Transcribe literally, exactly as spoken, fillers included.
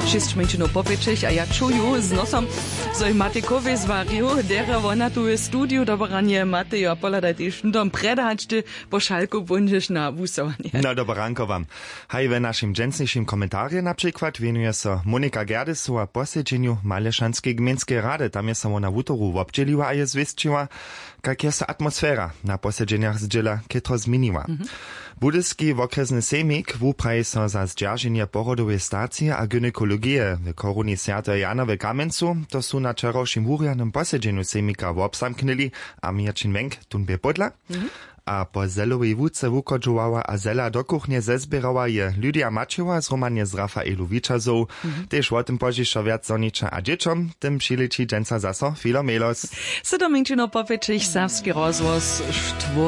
šest menšinov popečeš a ja čuju z nosom, so ich Matekovi zvariu, dera ona tu je studiu, dobranie Matejo, poladajte šundom predačte, po šalku bunžeš na vusovanie. No dobranko wam. Haj we naszym dżęsniejszym komentarze na przykład wienuje so Monika Gerdesu a posiedzeniu Malešanskiej gminskiej rady. Tam jest ona wutoru obdzieliła a je zwieszczyła, jak jest atmosfera na posiedzeniach zdziela, kitro zmieniła. Mm-hmm. Budyski okresny sejmik wupraje so za zdzierżenie porodowej stacji a gynekologię w koruni Świętego Jana w Kamencu, to są na wczorajszym wurianym posiedzeniu sejmika obsamknęli, a Mirčin Wenk tunbie podla. Mm-hmm. A po zelowej wódce wukodżowała a zela do kuchnie zezbierała je Lydia Maciewa z Romanie z Rafaelu Wiczazą. Mm-hmm. Też o tym pożycza wiac zonicze a dzieciom, tym przyleci dżęca zaso Filomelos. Siedem minut po pięć, Savski rozvoz,